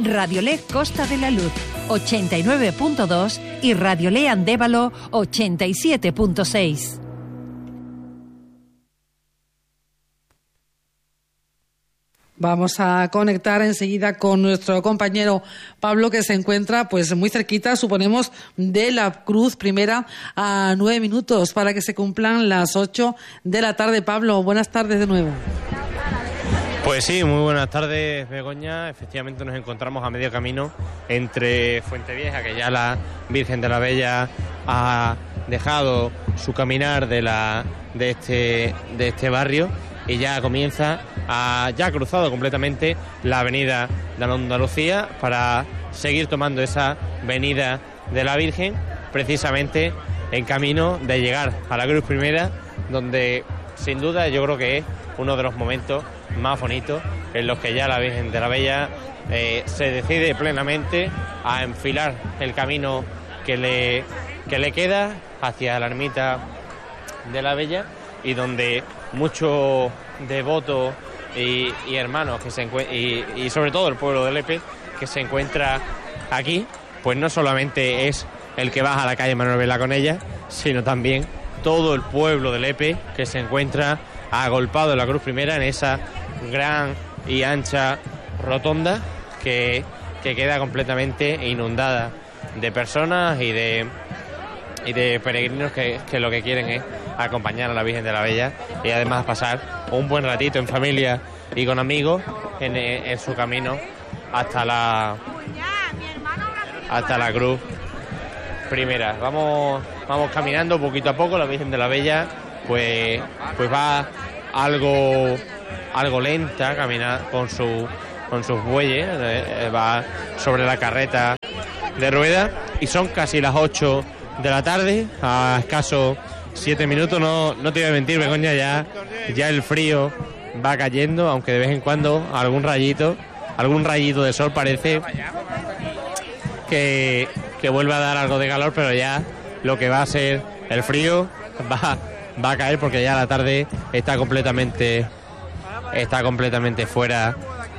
Radiolé Costa de la Luz 89.2 y Radiolé Andévalo 87.6. Vamos a conectar enseguida con nuestro compañero Pablo, que se encuentra pues muy cerquita, suponemos, de la Cruz Primera, a 9 minutos para que se cumplan las 8 de la tarde. Pablo, buenas tardes de nuevo. Pues sí, muy buenas tardes, Begoña. Efectivamente nos encontramos a medio camino entre Fuentevieja, que ya la Virgen de la Bella ha dejado su caminar de este barrio, y ya comienza ya ha cruzado completamente la avenida de Andalucía para seguir tomando esa avenida de la Virgen, precisamente en camino de llegar a la Cruz Primera, donde sin duda yo creo que es uno de los momentos más bonitos en los que ya la Virgen de la Bella se decide plenamente a enfilar el camino que le queda hacia la ermita de la Bella, y donde muchos devotos y hermanos y sobre todo el pueblo de Lepe que se encuentra aquí, pues no solamente es el que baja a la calle Manuel Vela con ella, sino también todo el pueblo de Lepe que se encuentra agolpado en la Cruz Primera, en esa gran y ancha rotonda que queda completamente inundada de personas y de peregrinos que lo que quieren es acompañar a la Virgen de la Bella y además pasar un buen ratito en familia y con amigos en su camino hasta la Cruz Primera. Vamos caminando poquito a poco. La Virgen de la Bella pues va algo lenta, camina con sus bueyes, va sobre la carreta de ruedas, y son casi las 8 de la tarde, a escasos 7 minutos. No te voy a mentir, Begoña, ya el frío va cayendo, aunque de vez en cuando algún rayito de sol parece que vuelve a dar algo de calor, pero ya lo que va a ser el frío va a caer, porque ya la tarde está completamente fuera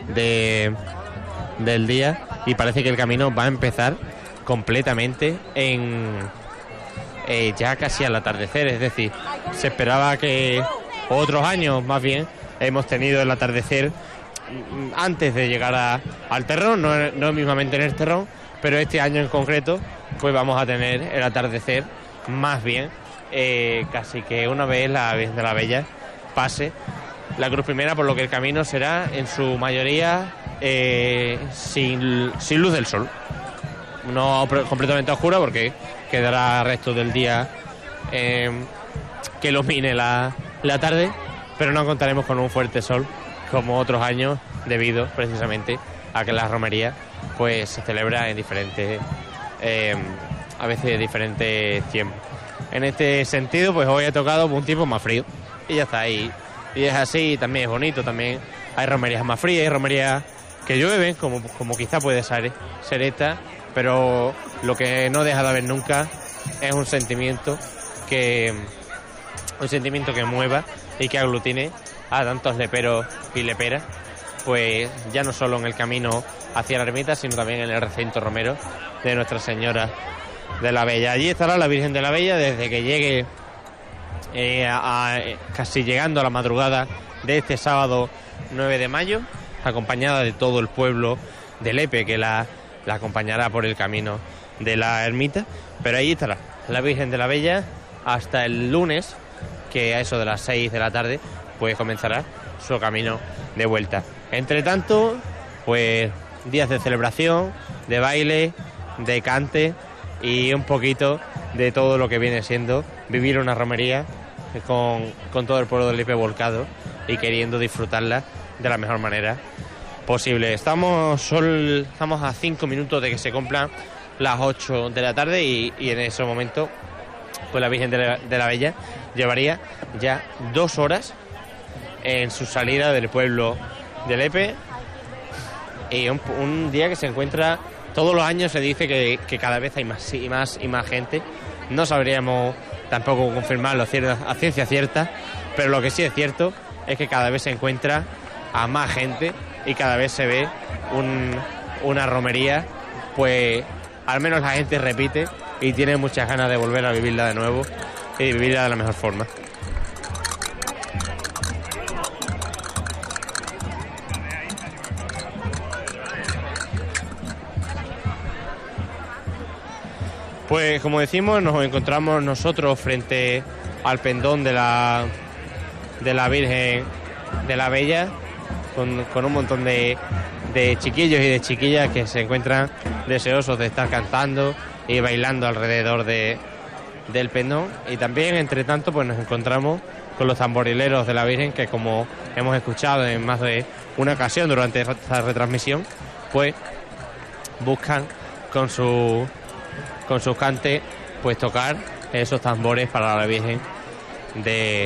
del día, y parece que el camino va a empezar completamente ya casi al atardecer. Es decir, se esperaba que otros años más bien hemos tenido el atardecer antes de llegar al Terrón, no mismamente en el Terrón, pero este año en concreto pues vamos a tener el atardecer más bien casi que una vez la Virgen de la Bella pase la Cruz Primera, por lo que el camino será en su mayoría sin luz del sol, no completamente oscura, porque quedará resto del día que ilumine la tarde, pero no contaremos con un fuerte sol como otros años, debido precisamente a que la romería pues se celebra en diferentes a veces diferentes tiempos. En este sentido, pues hoy ha tocado un tiempo más frío y ya está ahí, y es así. También es bonito, también hay romerías más frías, hay romerías que llueven, como quizá puede ser esta, pero lo que no deja de haber nunca es un sentimiento que mueva y que aglutine a tantos leperos y leperas, pues ya no solo en el camino hacia la ermita, sino también en el recinto romero de Nuestra Señora de la Bella. Allí estará la Virgen de la Bella desde que llegue casi llegando a la madrugada de este sábado 9 de mayo, acompañada de todo el pueblo de Lepe, que la acompañará por el camino de la ermita. Pero ahí estará la Virgen de la Bella hasta el lunes, que a eso de las 6 de la tarde pues comenzará su camino de vuelta. Entre tanto, pues días de celebración, de baile, de cante y un poquito de todo lo que viene siendo vivir una romería con todo el pueblo de Lepe volcado y queriendo disfrutarla de la mejor manera posible. Estamos a 5 minutos de que se cumplan las 8 de la tarde y en ese momento pues la Virgen de la Bella llevaría ya 2 horas en su salida del pueblo de Lepe, y un día que se encuentra, todos los años se dice que cada vez hay más y más gente. No sabríamos tampoco confirmarlo a ciencia cierta, pero lo que sí es cierto es que cada vez se encuentra a más gente y cada vez se ve una romería, pues al menos la gente repite y tiene muchas ganas de volver a vivirla de nuevo y vivirla de la mejor forma. Pues como decimos, nos encontramos nosotros frente al pendón de la Virgen de la Bella, con un montón de chiquillos y de chiquillas que se encuentran deseosos de estar cantando y bailando alrededor del pendón. Y también, entre tanto, pues nos encontramos con los tamborileros de la Virgen, que como hemos escuchado en más de una ocasión durante esta retransmisión, pues buscan con sus cantes pues tocar esos tambores para la Virgen de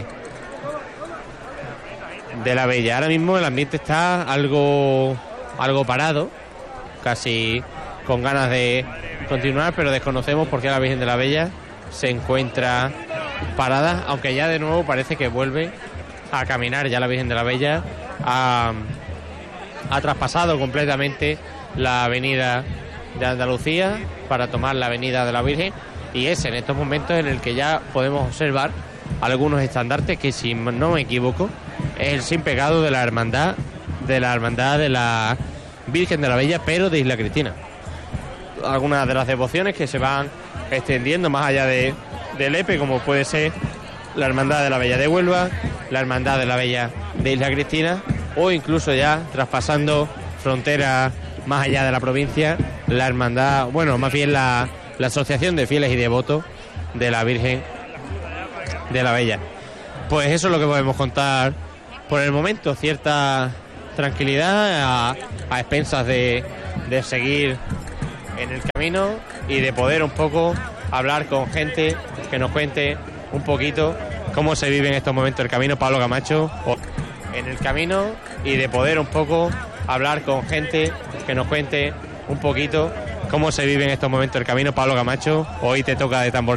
la Bella. Ahora mismo el ambiente está algo parado, casi con ganas de continuar, pero desconocemos por qué la Virgen de la Bella se encuentra parada, aunque ya de nuevo parece que vuelve a caminar. Ya la Virgen de la Bella ha traspasado completamente la avenida de Andalucía para tomar la avenida de la Virgen, y es en estos momentos en el que ya podemos observar algunos estandartes que, si no me equivoco, es el sin pegado de la hermandad de la Virgen de la Bella, pero de Isla Cristina. Algunas de las devociones que se van extendiendo más allá de Lepe, como puede ser la Hermandad de la Bella de Huelva, la Hermandad de la Bella de Isla Cristina, o incluso ya traspasando fronteras más allá de la provincia, la hermandad, bueno, más bien la Asociación de Fieles y Devotos de la Virgen de la Bella. Pues eso es lo que podemos contar por el momento, cierta tranquilidad a expensas de seguir en el camino y de poder un poco hablar con gente que nos cuente un poquito cómo se vive en estos momentos el camino. Pablo Camacho, en el camino, y de poder un poco hablar con gente que nos cuente un poquito cómo se vive en estos momentos el camino. Pablo Camacho, hoy te toca de tambor.